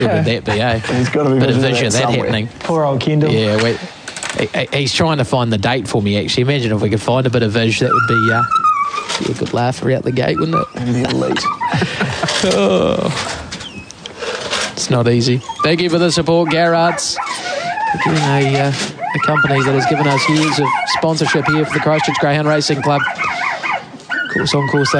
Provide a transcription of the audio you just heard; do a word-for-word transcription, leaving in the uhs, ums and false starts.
Good would that be, eh? He's got to be bit of vision vision of that, that that somewhere. happening. Poor old Kendall. Yeah, wait. He, he- he's trying to find the date for me, actually. Imagine if we could find a bit of vision, that would be, uh, be a good laugh out the gate, wouldn't it? The elite. Oh. It's not easy. Thank you for the support, Garrards. Again, a, uh, a company that has given us years of sponsorship here for the Christchurch Greyhound Racing Club. Of course, on course,